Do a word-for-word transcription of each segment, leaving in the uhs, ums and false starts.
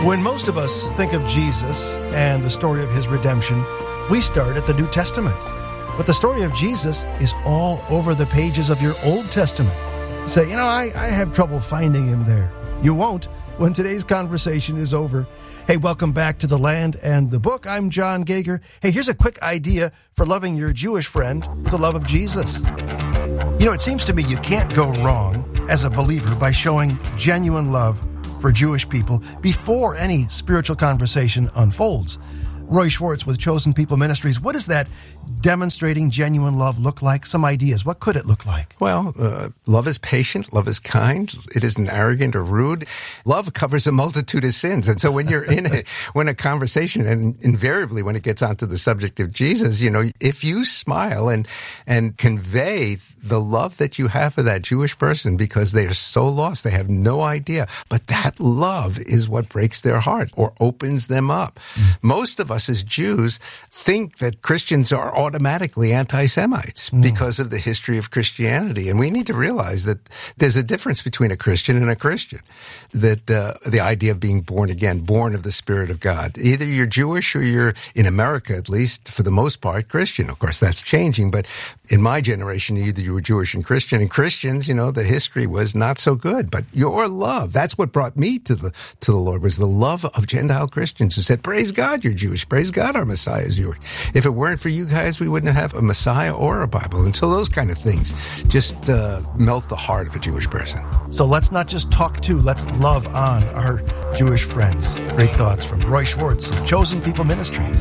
When most of us think of Jesus and the story of his redemption, we start at the New Testament. But the story of Jesus is all over the pages of your Old Testament. You say, you know, I, I have trouble finding him there. You won't when today's conversation is over. Hey, welcome back to The Land and the Book. I'm John Gager. Hey, here's a quick idea for loving your Jewish friend with the love of Jesus. You know, it seems to me you can't go wrong as a believer by showing genuine love for Jewish people before any spiritual conversation unfolds. Roy Schwartz with Chosen People Ministries. What does that demonstrating genuine love look like? Some ideas. What could it look like? Well, uh, love is patient. Love is kind. It isn't arrogant or rude. Love covers a multitude of sins. And so when you're in a, when a conversation, and invariably when it gets onto the subject of Jesus, you know, if you smile and, and convey the love that you have for that Jewish person because they are so lost, they have no idea. But that love is what breaks their heart or opens them up. Mm. Most of us as Jews think that Christians are automatically anti-Semites mm. because of the history of Christianity. And we need to realize that there's a difference between a Christian and a Christian. That uh, the idea of being born again, born of the Spirit of God. Either you're Jewish or you're, in America at least, for the most part, Christian. Of course, that's changing. But in my generation, either you were Jewish and Christian. And Christians, you know, the history was not so good. But your love, that's what brought me to the to the Lord, was the love of Gentile Christians who said, praise God, you're Jewish. Praise God, our Messiah is Jewish. If it weren't for you guys, we wouldn't have a Messiah or a Bible. And so those kind of things just uh, melt the heart of a Jewish person. So let's not just talk to, let's love on our Jewish friends. Great thoughts from Roy Schwartz of Chosen People Ministries.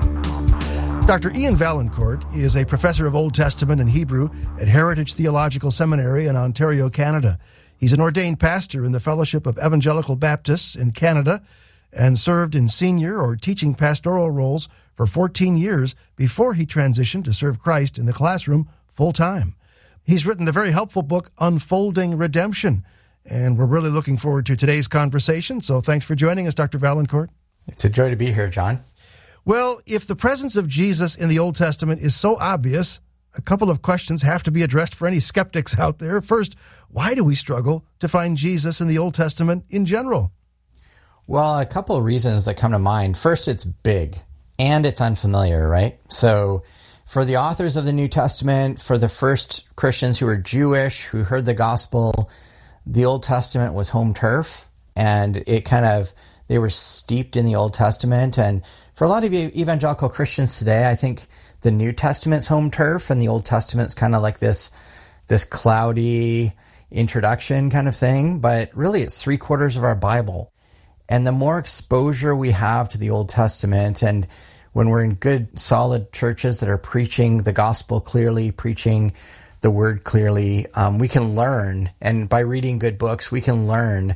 Doctor Ian Valancourt is a professor of Old Testament and Hebrew at Heritage Theological Seminary in Ontario, Canada. He's an ordained pastor in the Fellowship of Evangelical Baptists in Canada and served in senior or teaching pastoral roles for fourteen years before he transitioned to serve Christ in the classroom full-time. He's written the very helpful book, Unfolding Redemption, and we're really looking forward to today's conversation. So thanks for joining us, Doctor Valancourt. It's a joy to be here, John. Well, if the presence of Jesus in the Old Testament is so obvious, a couple of questions have to be addressed for any skeptics out there. First, why do we struggle to find Jesus in the Old Testament in general? Well, a couple of reasons that come to mind. First, it's big and it's unfamiliar, right? So for the authors of the New Testament, for the first Christians who were Jewish, who heard the gospel, the Old Testament was home turf, and it kind of, they were steeped in the Old Testament. And for a lot of evangelical Christians today, I think the New Testament's home turf and the Old Testament's kind of like this, this cloudy introduction kind of thing. But really, it's three quarters of our Bible. And the more exposure we have to the Old Testament, and when we're in good, solid churches that are preaching the gospel clearly, preaching the word clearly, um, we can learn. And by reading good books, we can learn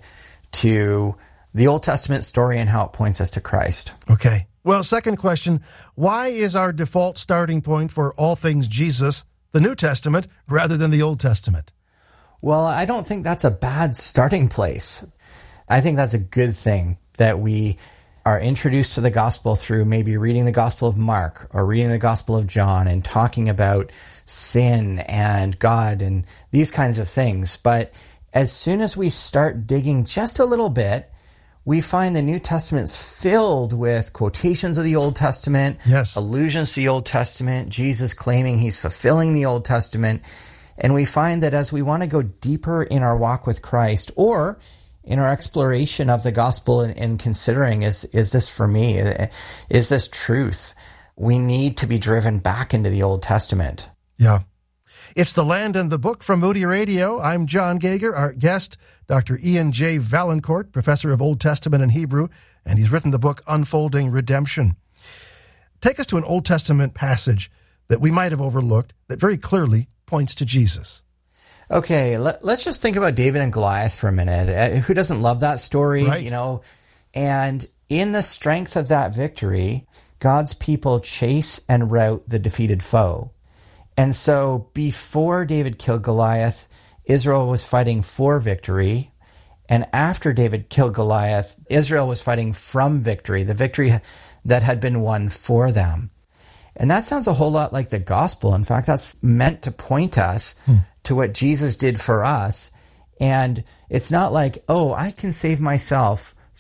to the Old Testament story and how it points us to Christ. Okay. Well, second question, why is our default starting point for all things Jesus the New Testament rather than the Old Testament? Well, I don't think that's a bad starting place. I think that's a good thing that we are introduced to the gospel through maybe reading the Gospel of Mark or reading the Gospel of John and talking about sin and God and these kinds of things. But as soon as we start digging just a little bit, we find the New Testament's filled with quotations of the Old Testament, yes, allusions to the Old Testament, Jesus claiming he's fulfilling the Old Testament. And we find that as we want to go deeper in our walk with Christ, or in our exploration of the gospel and, and considering, is, is this for me? Is this truth? We need to be driven back into the Old Testament. Yeah. It's The Land and the Book from Moody Radio. I'm John Gager. Our guest, Doctor Ian J. Valancourt, professor of Old Testament and Hebrew, and he's written the book Unfolding Redemption. Take us to an Old Testament passage that we might have overlooked that very clearly points to Jesus. Okay, let, let's just think about David and Goliath for a minute. Uh, who doesn't love that story? Right. You know, and in the strength of that victory, God's people chase and rout the defeated foe. And so before David killed Goliath, Israel was fighting for victory. And after David killed Goliath, Israel was fighting from victory, the victory that had been won for them. And that sounds a whole lot like the gospel. In fact, that's meant to point us hmm. to what Jesus did for us. And it's not like, oh, I can save myself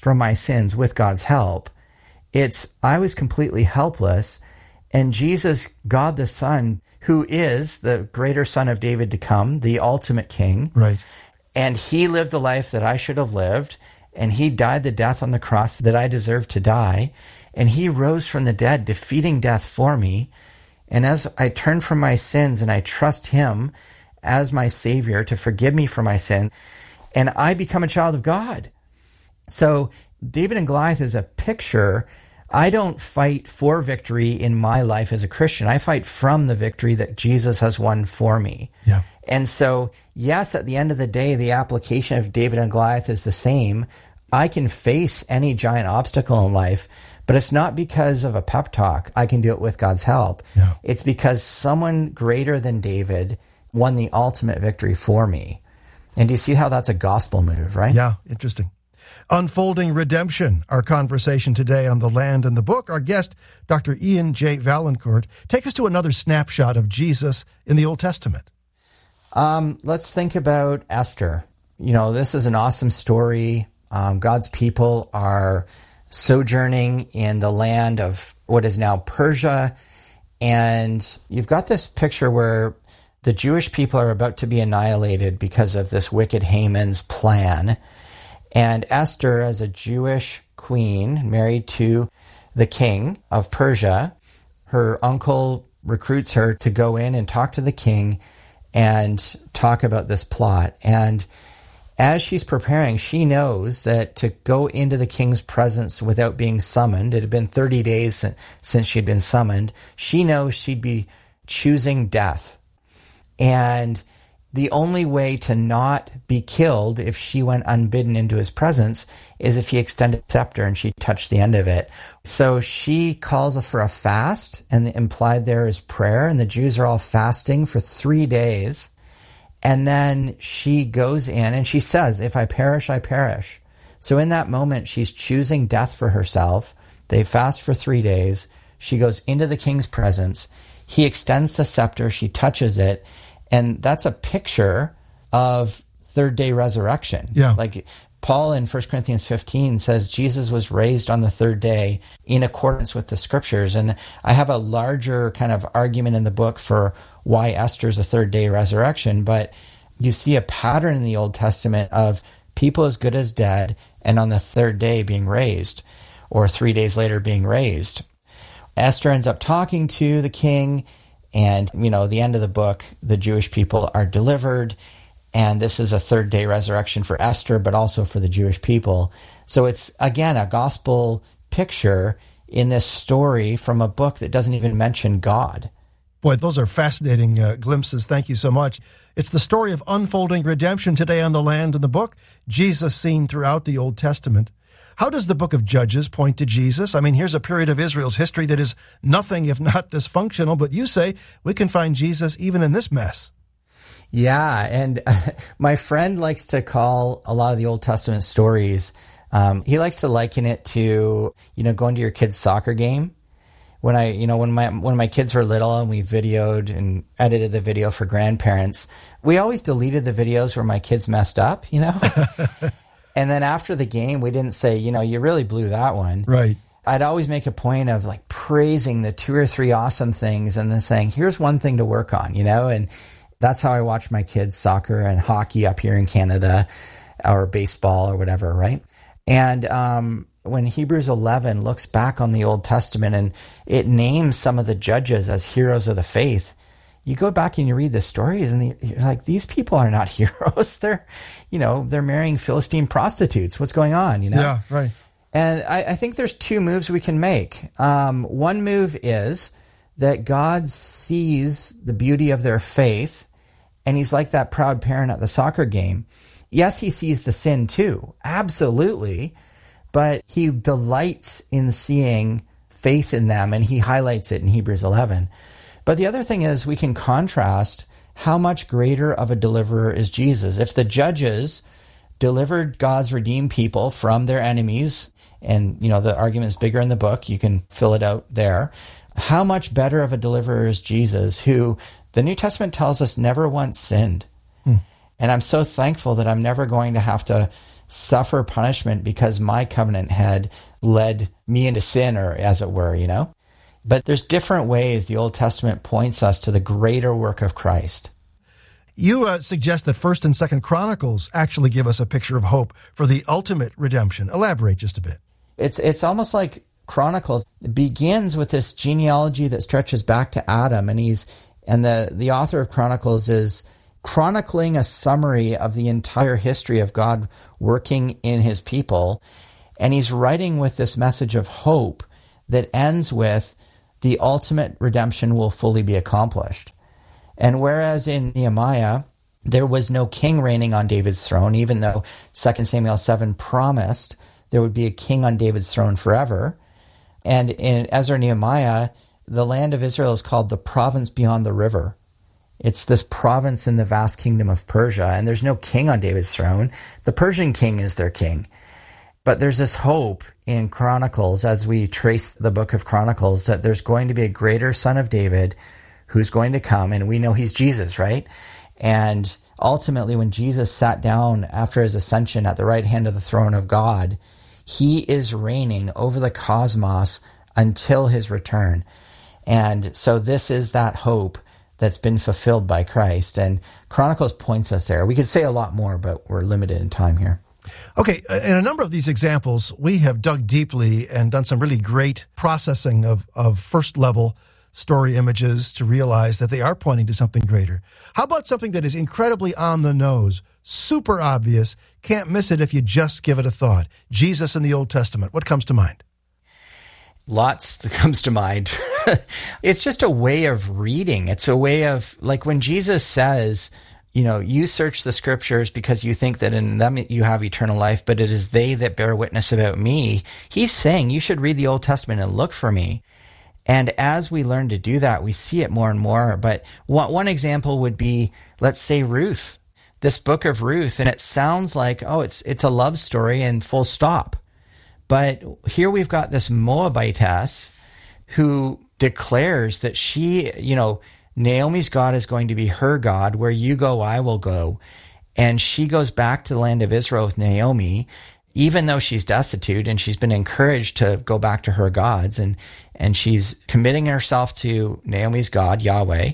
from my sins with God's help. It's, I was completely helpless, and Jesus, God the Son, who is the greater Son of David to come, the ultimate King. Right. And he lived the life that I should have lived, and he died the death on the cross that I deserved to die, and he rose from the dead, defeating death for me. And as I turn from my sins and I trust him as my Savior to forgive me for my sin, and I become a child of God. So David and Goliath is a picture. I don't fight for victory in my life as a Christian. I fight from the victory that Jesus has won for me. Yeah. And so, yes, at the end of the day, the application of David and Goliath is the same. I can face any giant obstacle in life, but it's not because of a pep talk. I can do it with God's help. Yeah. It's because someone greater than David won the ultimate victory for me. And do you see how that's a gospel move, right? Yeah, interesting. Unfolding Redemption, our conversation today on The Land and the Book. Our guest, Doctor Ian J. Valancourt. Take us to another snapshot of Jesus in the Old Testament. Um, let's think about Esther. You know, this is an awesome story. Um, God's people are sojourning in the land of what is now Persia. And you've got this picture where the Jewish people are about to be annihilated because of this wicked Haman's plan. And Esther, as a Jewish queen married to the king of Persia, her uncle recruits her to go in and talk to the king and talk about this plot. And as she's preparing, she knows that to go into the king's presence without being summoned, it had been thirty days since she'd been summoned, she knows she'd be choosing death. And the only way to not be killed if she went unbidden into his presence is if he extended a scepter and she touched the end of it. So she calls for a fast, and the implied there is prayer, and the Jews are all fasting for three days. And then she goes in and she says, if I perish, I perish. So in that moment, she's choosing death for herself. They fast for three days. She goes into the king's presence. He extends the scepter. She touches it. And that's a picture of third day resurrection. Yeah. Like Paul in First Corinthians fifteen says Jesus was raised on the third day in accordance with the scriptures. And I have a larger kind of argument in the book for why Esther's a third day resurrection. But you see a pattern in the Old Testament of people as good as dead and on the third day being raised, or three days later being raised. Esther ends up talking to the king. And, you know, the end of the book, the Jewish people are delivered. And this is a third day resurrection for Esther, but also for the Jewish people. So it's, again, a gospel picture in this story from a book that doesn't even mention God. Boy, those are fascinating uh, glimpses. Thank you so much. It's the story of unfolding redemption today on The Land and the Book. Jesus seen throughout the Old Testament. How does the book of Judges point to Jesus? I mean, here's a period of Israel's history that is nothing if not dysfunctional, but you say we can find Jesus even in this mess. Yeah, and uh, my friend likes to call a lot of the Old Testament stories, um, he likes to liken it to, you know, going to your kid's soccer game. When I, you know, when my when my kids were little and we videoed and edited the video for grandparents, we always deleted the videos where my kids messed up, you know? And then after the game, we didn't say, you know, you really blew that one. Right. I'd always make a point of like praising the two or three awesome things and then saying, here's one thing to work on, you know? And that's how I watch my kids soccer and hockey up here in Canada, or baseball or whatever, right? And um, when Hebrews eleven looks back on the Old Testament and it names some of the judges as heroes of the faith, you go back and you read the stories and you're like, these people are not heroes. They're, you know, they're marrying Philistine prostitutes. What's going on, you know? Yeah, right. And I, I think there's two moves we can make. Um, one move is that God sees the beauty of their faith, and he's like that proud parent at the soccer game. Yes, he sees the sin too, absolutely, but he delights in seeing faith in them, and he highlights it in Hebrews eleven. But the other thing is we can contrast how much greater of a deliverer is Jesus. If the judges delivered God's redeemed people from their enemies, and, you know, the argument is bigger in the book, you can fill it out there, how much better of a deliverer is Jesus, who the New Testament tells us never once sinned. Hmm. And I'm so thankful that I'm never going to have to suffer punishment because my covenant had led me into sin, or as it were, you know? But there's different ways the Old Testament points us to the greater work of Christ. You uh, suggest that First and Second Chronicles actually give us a picture of hope for the ultimate redemption. Elaborate just a bit. It's it's almost like Chronicles begins with this genealogy that stretches back to Adam, and he's and the, the author of Chronicles is chronicling a summary of the entire history of God working in his people, and he's writing with this message of hope that ends with the ultimate redemption will fully be accomplished. And whereas in Nehemiah, there was no king reigning on David's throne, even though Second Samuel seven promised there would be a king on David's throne forever. And in Ezra and Nehemiah, the land of Israel is called the province beyond the river. It's this province in the vast kingdom of Persia, and there's no king on David's throne. The Persian king is their king. But there's this hope in Chronicles, as we trace the book of Chronicles, that there's going to be a greater son of David who's going to come, and we know he's Jesus, right? And ultimately, when Jesus sat down after his ascension at the right hand of the throne of God, he is reigning over the cosmos until his return. And so this is that hope that's been fulfilled by Christ. And Chronicles points us there. We could say a lot more, but we're limited in time here. Okay, in a number of these examples, we have dug deeply and done some really great processing of, of first-level story images to realize that they are pointing to something greater. How about something that is incredibly on the nose, super obvious, can't miss it if you just give it a thought? Jesus in the Old Testament. What comes to mind? Lots that comes to mind. It's just a way of reading. It's a way of, like when Jesus says, you know, you search the scriptures because you think that in them you have eternal life, but it is they that bear witness about me. He's saying you should read the Old Testament and look for me. And as we learn to do that, we see it more and more. But one, one example would be, let's say, Ruth, this book of Ruth, and it sounds like, oh, it's it's a love story and full stop. But here we've got this Moabitess who declares that she, you know, Naomi's God is going to be her God. Where you go, I will go. And she goes back to the land of Israel with Naomi, even though she's destitute, and she's been encouraged to go back to her gods. And, and she's committing herself to Naomi's God, Yahweh.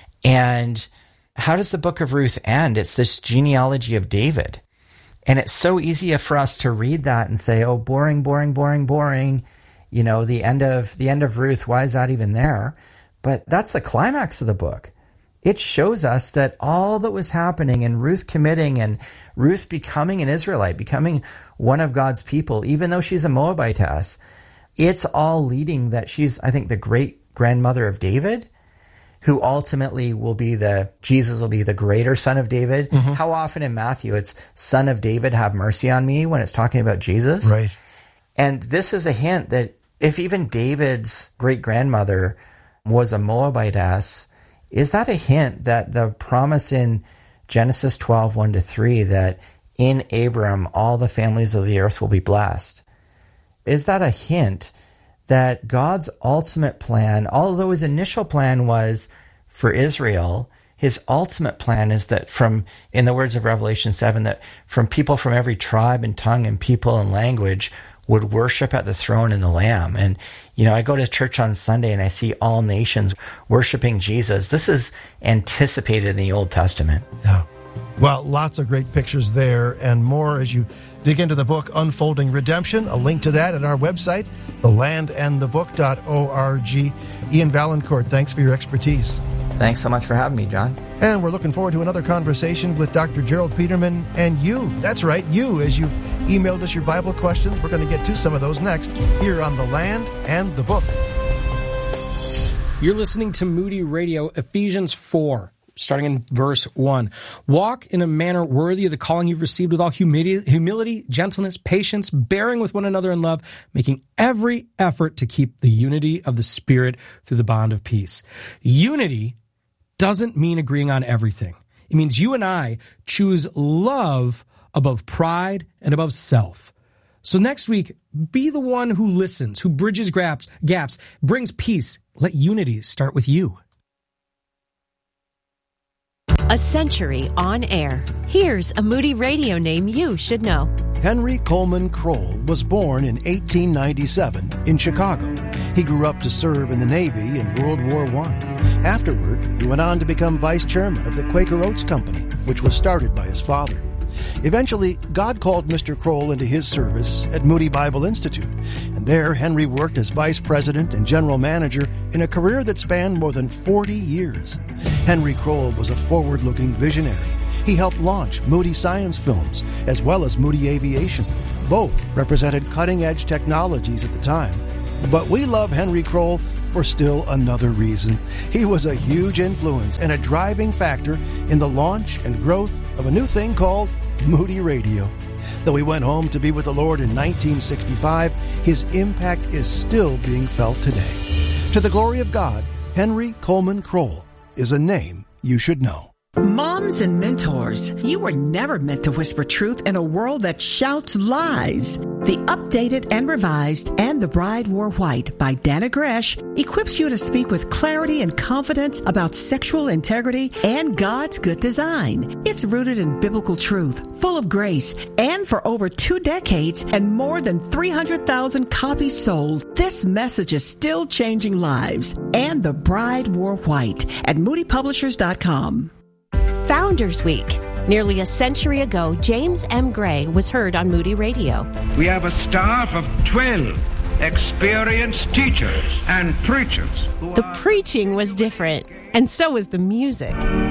And how does the book of Ruth end? It's this genealogy of David. And it's so easy for us to read that and say, oh, boring, boring, boring, boring. You know, the end of the end of Ruth, why is that even there? But that's the climax of the book. It shows us that all that was happening and Ruth committing and Ruth becoming an Israelite, becoming one of God's people, even though she's a Moabitess, it's all leading that she's, I think, the great grandmother of David, who ultimately will be the, Jesus will be the greater son of David. Mm-hmm. How often in Matthew it's son of David, have mercy on me, when it's talking about Jesus. Right. And this is a hint that if even David's great grandmother was a Moabitess, is that a hint that the promise in Genesis twelve, one to three, that in Abram all the families of the earth will be blessed, is that a hint that God's ultimate plan, although his initial plan was for Israel, his ultimate plan is that from, in the words of Revelation seven, that from people from every tribe and tongue and people and language would worship at the throne and the Lamb. And, you know, I go to church on Sunday and I see all nations worshiping Jesus. This is anticipated in the Old Testament. Yeah. Well, lots of great pictures there and more as you dig into the book Unfolding Redemption. A link to that at our website, the land and the book dot org. Ian Valancourt, thanks for your expertise. Thanks so much for having me, John. And we're looking forward to another conversation with Doctor Gerald Peterman and you. That's right, you, as you've emailed us your Bible questions. We're going to get to some of those next here on The Land and the Book. You're listening to Moody Radio, Ephesians four. Starting in verse one. Walk in a manner worthy of the calling you've received, with all humility, humility, gentleness, patience, bearing with one another in love, making every effort to keep the unity of the Spirit through the bond of peace. Unity doesn't mean agreeing on everything. It means you and I choose love above pride and above self. So next week, be the one who listens, who bridges gaps, gaps, brings peace. Let unity start with you. A century on air. Here's a Moody Radio name you should know. Henry Coleman Kroll was born in eighteen ninety-seven in Chicago. He grew up to serve in the Navy in World War One. Afterward, he went on to become vice chairman of the Quaker Oats Company, which was started by his father. Eventually, God called Mister Kroll into his service at Moody Bible Institute, and there Henry worked as vice president and general manager in a career that spanned more than forty years. Henry Kroll was a forward-looking visionary. He helped launch Moody Science Films, as well as Moody Aviation. Both represented cutting-edge technologies at the time. But we love Henry Kroll for still another reason. He was a huge influence and a driving factor in the launch and growth of a new thing called Moody Radio. Though he went home to be with the Lord in nineteen sixty-five, his impact is still being felt today. To the glory of God, Henry Coleman Kroll is a name you should know. Moms and mentors, you were never meant to whisper truth in a world that shouts lies. The updated and revised And the Bride Wore White by Dana Gresh equips you to speak with clarity and confidence about sexual integrity and God's good design. It's rooted in biblical truth, full of grace, and for over two decades and more than three hundred thousand copies sold, this message is still changing lives. And the Bride Wore White at moody publishers dot com. Founders Week. Nearly a century ago, James M. Gray was heard on Moody Radio. We have a staff of twelve experienced teachers and preachers. The preaching was different, and so was the music.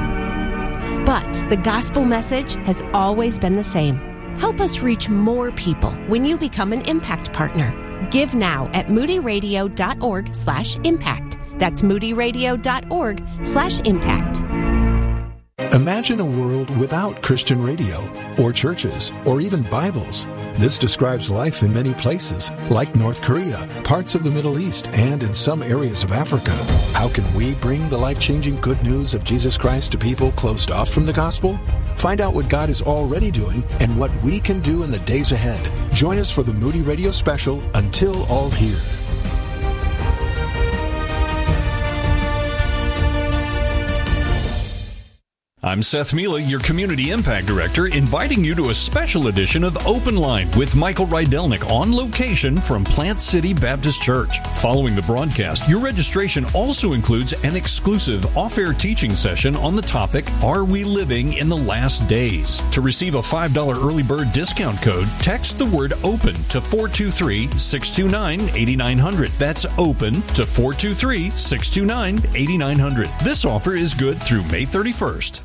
But the gospel message has always been the same. Help us reach more people when you become an impact partner. Give now at moody radio dot org slash impact. That's moody radio dot org slash impact. Imagine a world without Christian radio, or churches, or even Bibles. This describes life in many places, like North Korea, parts of the Middle East, and in some areas of Africa. How can we bring the life-changing good news of Jesus Christ to people closed off from the gospel? Find out what God is already doing and what we can do in the days ahead. Join us for the Moody Radio special, Until All Hear. I'm Seth Mila, your Community Impact Director, inviting you to a special edition of Open Line with Michael Rydelnik on location from Plant City Baptist Church. Following the broadcast, your registration also includes an exclusive off-air teaching session on the topic, Are We Living in the Last Days? To receive a five dollars early bird discount code, text the word OPEN to four two three, six two nine, eight nine zero zero. That's OPEN to four two three, six two nine, eight nine zero zero. This offer is good through May thirty-first.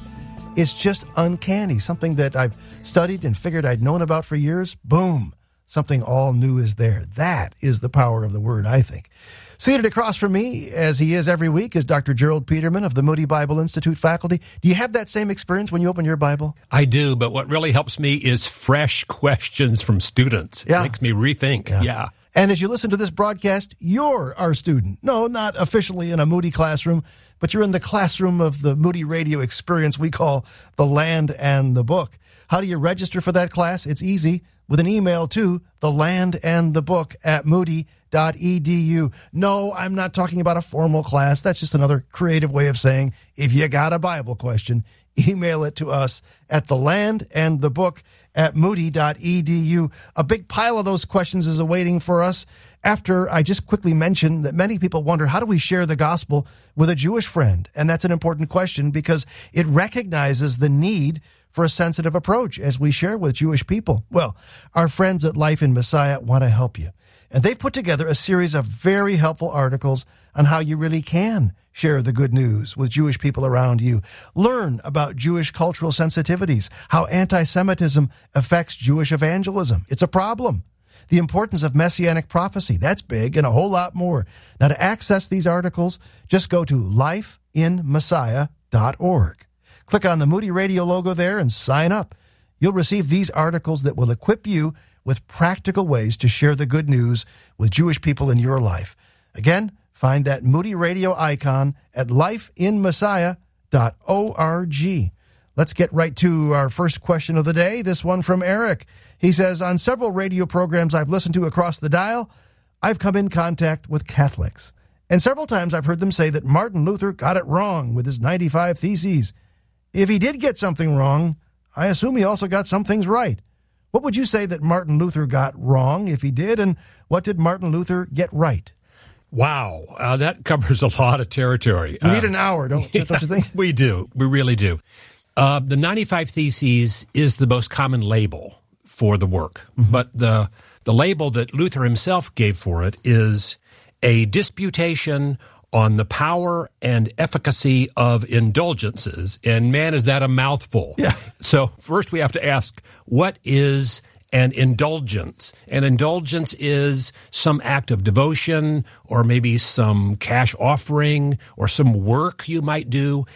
It's just uncanny. Something that I've studied and figured I'd known about for years. Boom. Something all new is there. That is the power of the Word, I think. Seated across from me, as he is every week, is Doctor Gerald Peterman of the Moody Bible Institute faculty. Do you have that same experience when you open your Bible? I do, but what really helps me is fresh questions from students. It yeah. makes me rethink. Yeah. yeah. And as you listen to this broadcast, you're our student. No, not officially in a Moody classroom, but you're in the classroom of the Moody Radio experience we call The Land and the Book. How do you register for that class? It's easy with an email to the land and the book at moody dot e d u. No, I'm not talking about a formal class. That's just another creative way of saying if you got a Bible question, email it to us at the land and the book at moody dot e d u. A big pile of those questions is awaiting for us. After I just quickly mentioned that many people wonder, how do we share the gospel with a Jewish friend? And that's an important question because it recognizes the need for a sensitive approach as we share with Jewish people. Well, our friends at Life in Messiah want to help you. And they've put together a series of very helpful articles on how you really can share the good news with Jewish people around you. Learn about Jewish cultural sensitivities, how anti-Semitism affects Jewish evangelism. It's a problem. The importance of messianic prophecy, that's big, and a whole lot more. Now, to access these articles, just go to life in messiah dot org. Click on the Moody Radio logo there and sign up. You'll receive these articles that will equip you with practical ways to share the good news with Jewish people in your life. Again, find that Moody Radio icon at life in messiah dot org. Let's get right to our first question of the day, this one from Eric. He says, on several radio programs I've listened to across the dial, I've come in contact with Catholics. And several times I've heard them say that Martin Luther got it wrong with his ninety-five Theses. If he did get something wrong, I assume he also got some things right. What would you say that Martin Luther got wrong, if he did, and what did Martin Luther get right? Wow, uh, that covers a lot of territory. We uh, need an hour, don't, yeah, don't you think? We do. We really do. Uh, the ninety-five Theses is the most common label for the work, mm-hmm. but the the label that Luther himself gave for it is a disputation on the power and efficacy of indulgences. And man, is that a mouthful. Yeah. So first we have to ask, what is an indulgence? An indulgence is some act of devotion or maybe some cash offering or some work you might do